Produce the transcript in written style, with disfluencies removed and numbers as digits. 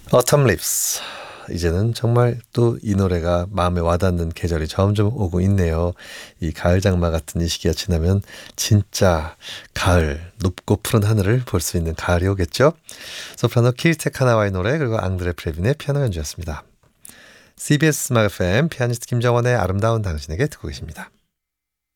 Autumn Leaves. 이제는 정말 또 이 노래가 마음에 와닿는 계절이 점점 오고 있네요. 이 가을 장마 같은 이 시기가 지나면 진짜 가을, 높고 푸른 하늘을 볼 수 있는 가을이 오겠죠? 소프라노 키르테 카나와의 노래 그리고 앙드레 프레빈의 피아노 연주였습니다. CBS 음악 FM 피아니스트 김정원의 아름다운 당신에게 듣고 계십니다.